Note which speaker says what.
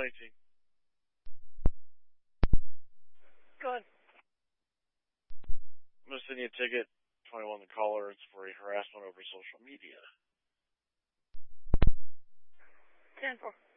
Speaker 1: 18.
Speaker 2: Go ahead.
Speaker 1: I'm going to send you a ticket, 21 the caller. It's for a harassment over social media.
Speaker 2: 10-4.